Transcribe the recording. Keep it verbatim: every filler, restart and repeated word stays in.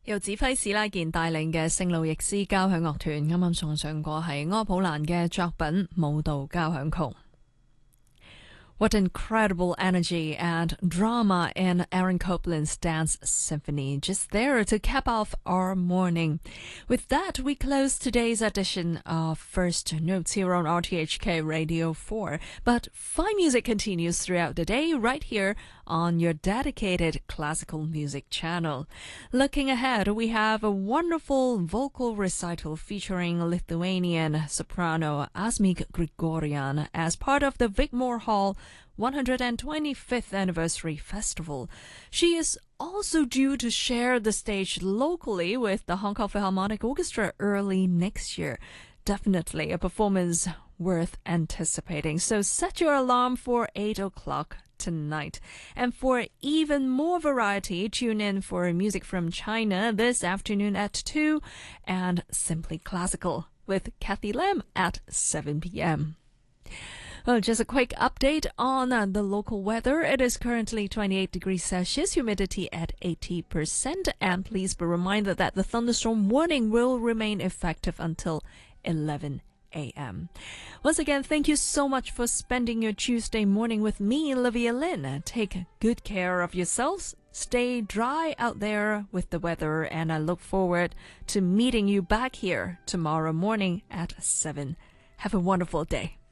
由指揮史拉健帶領嘅聖路易斯交響樂團啱啱送上過係柯普蘭嘅作品舞蹈交響曲。What incredible energy and drama in Aaron Copland's Dance Symphony, just there to cap off our morning. With that, we close today's edition of First Notes here on R T H K Radio four. But fine music continues throughout the day right here on your dedicated classical music channel. Looking ahead, we have a wonderful vocal recital featuring Lithuanian soprano Asmik Grigorian as part of the Wigmore Hall one hundred twenty-fifth Anniversary Festival. She is also due to share the stage locally with the Hong Kong Philharmonic Orchestra early next year. Definitely a performance worth anticipating. So set your alarm for eight o'clock tonight. And for even more variety, tune in for music from China this afternoon at two and Simply Classical with Kathy Lam at seven p.m. Well, just a quick update on uh, the local weather. It is currently twenty-eight degrees Celsius, humidity at eighty percent. And please be reminded that the thunderstorm warning will remain effective until eleven a.m. Once again, thank you so much for spending your Tuesday morning with me, Olivia Lin. Take good care of yourselves. Stay dry out there with the weather. And I look forward to meeting you back here tomorrow morning at seven. Have a wonderful day.